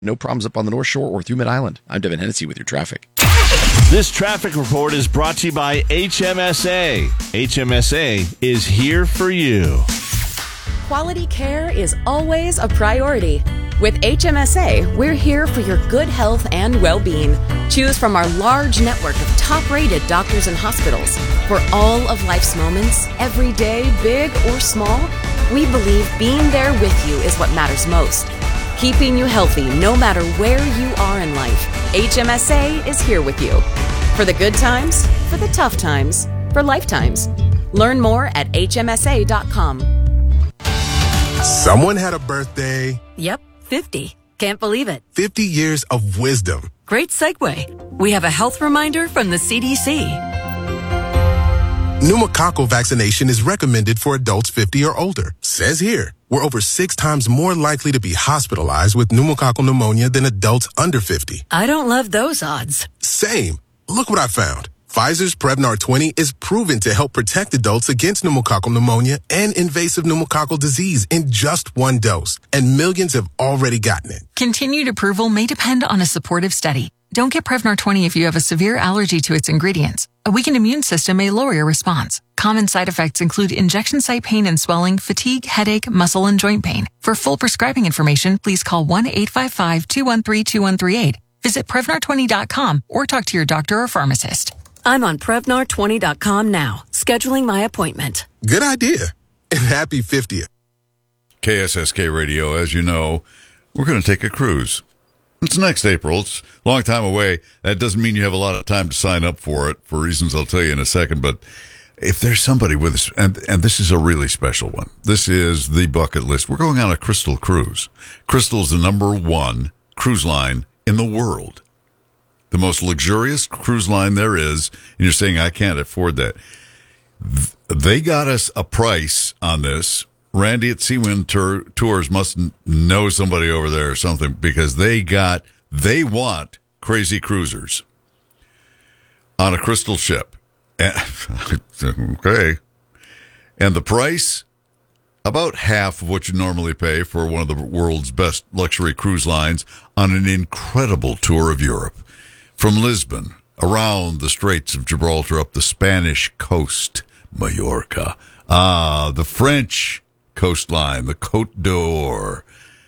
No problems up on the North Shore or through Mid-Island. I'm Devin Hennessy with your traffic. This traffic report is brought to you by HMSA. HMSA is here for you. Quality care is always a priority. With HMSA, we're here for your good health and well-being. Choose from our large network of top-rated doctors and hospitals. For all of life's moments, every day, big or small, we believe being there with you is what matters most. Keeping you healthy no matter where you are in life, HMSA is here with you. For the good times, for the tough times, for lifetimes. Learn more at hmsa.com. Someone had a birthday. Yep, 50. Can't believe it. 50 years of wisdom. Great segue. We have a health reminder from the CDC. Pneumococcal vaccination is recommended for adults 50 or older. Says here, we're over 6 times more likely to be hospitalized with pneumococcal pneumonia than adults under 50. I don't love those odds. Same. Look what I found. Pfizer's Prevnar 20 is proven to help protect adults against pneumococcal pneumonia and invasive pneumococcal disease in just 1 dose. And millions have already gotten it. Continued approval may depend on a supportive study. Don't get Prevnar 20 if you have a severe allergy to its ingredients. A weakened immune system may lower your response. Common side effects include injection site pain and swelling, fatigue, headache, muscle, and joint pain. For full prescribing information, please call 1-855-213-2138. Visit Prevnar20.com or talk to your doctor or pharmacist. I'm on Prevnar20.com now, scheduling my appointment. Good idea. And happy 50th. KSSK Radio, as you know, we're going to take a cruise. It's next April. It's a long time away. That doesn't mean you have a lot of time to sign up for it, for reasons I'll tell you in a second. But if there's somebody with us, and this is a really special one, this is the bucket list. We're going on a Crystal cruise. Crystal's the #1 cruise line in the world. The most luxurious cruise line there is, and you're saying, I can't afford that. They got us a price on this. Randy at Seawind Tours must know somebody over there or something, because they want crazy cruisers on a Crystal ship. Okay. And the price, about half of what you normally pay for one of the world's best luxury cruise lines on an incredible tour of Europe. From Lisbon, around the Straits of Gibraltar, up the Spanish coast, Mallorca, the French coastline, the Côte d'Or,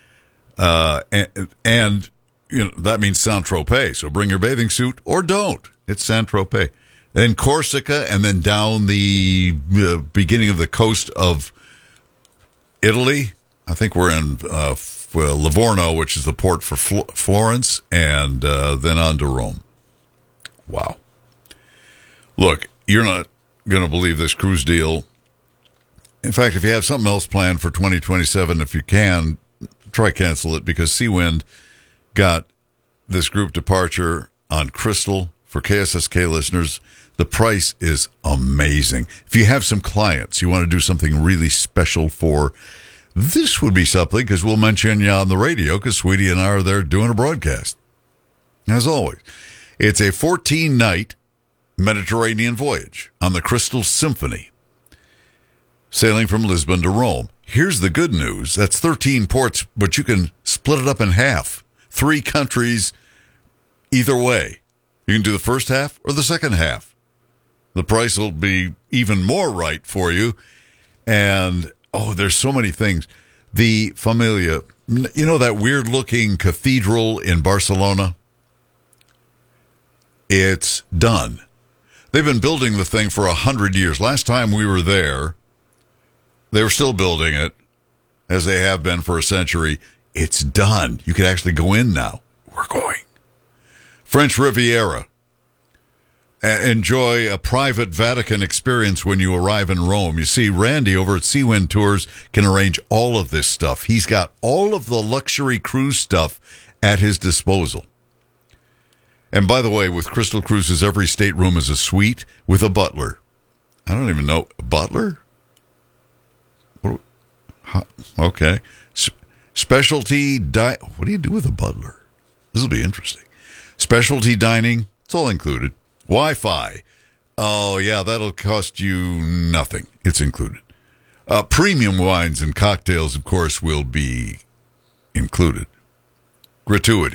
and you know that means Saint-Tropez. So bring your bathing suit or don't. It's Saint-Tropez. Then Corsica, and then down the beginning of the coast of Italy. I think we're in Livorno, which is the port for Florence, and then on to Rome. Wow. Look, you're not going to believe this cruise deal. In fact, if you have something else planned for 2027, if you can, try cancel it, because Seawind got this group departure on Crystal for KSSK listeners. The price is amazing. If you have some clients you want to do something really special for, this would be something, because we'll mention you on the radio, because Sweetie and I are there doing a broadcast. As always, it's a 14-night Mediterranean voyage on the Crystal Symphony, sailing from Lisbon to Rome. Here's the good news. That's 13 ports, but you can split it up in half. 3 countries either way. You can do the first half or the second half. The price will be even more right for you. And, there's so many things. The Familia, you know that weird-looking cathedral in Barcelona? It's done. They've been building the thing for 100 years. Last time we were there, they were still building it, as they have been for a century. It's done. You can actually go in now. We're going. French Riviera. Enjoy a private Vatican experience when you arrive in Rome. You see, Randy over at Seawind Tours can arrange all of this stuff. He's got all of the luxury cruise stuff at his disposal. And by the way, with Crystal Cruises, every stateroom is a suite with a butler. I don't even know. A butler? Okay. Specialty what do you do with a butler? This will be interesting. Specialty dining, it's all included. Wi-Fi. Oh, yeah, that'll cost you nothing. It's included. Premium wines and cocktails, of course, will be included. gratuity.